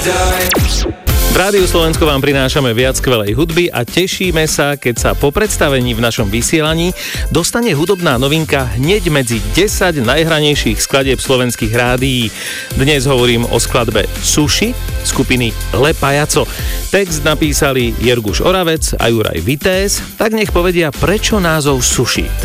V Rádiu Slovensko vám prinášame viac skvelej hudby a tešíme sa, keď sa po predstavení v našom vysielaní dostane hudobná novinka hneď medzi 10 najhranejších skladieb slovenských rádií. Dnes hovorím o skladbe Sushi skupiny Le Pajaco. Text napísali Jerguš Oravec a Juraj Vitéz, tak nech povedia, prečo názov Sushi.